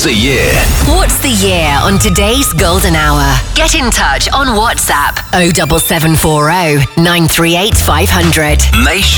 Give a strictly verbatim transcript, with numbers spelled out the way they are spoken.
the Year? What's the year on today's Golden Hour? Get in touch on WhatsApp oh seven seven four oh nine three eight five hundred. Make